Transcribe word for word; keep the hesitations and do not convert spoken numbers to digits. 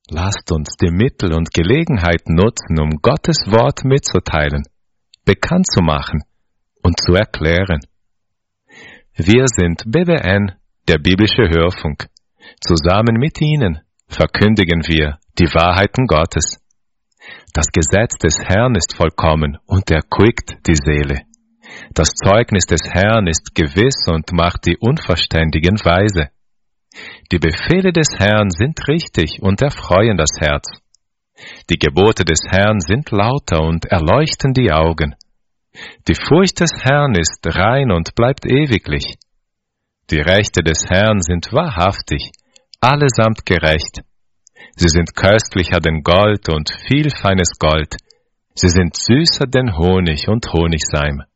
Lasst uns die Mittel und Gelegenheit nutzen, um Gottes Wort mitzuteilen, bekannt zu machen und zu erklären. Wir sind B W N, der biblische Hörfunk. Zusammen mit Ihnen verkündigen wir die Wahrheiten Gottes. Das Gesetz des Herrn ist vollkommen und erquickt die Seele. Das Zeugnis des Herrn ist gewiss und macht die Unverständigen weise. Die Befehle des Herrn sind richtig und erfreuen das Herz. Die Gebote des Herrn sind lauter und erleuchten die Augen. Die Furcht des Herrn ist rein und bleibt ewiglich. Die Rechte des Herrn sind wahrhaftig, allesamt gerecht. Sie sind köstlicher denn Gold und viel feines Gold. Sie sind süßer denn Honig und Honigseim.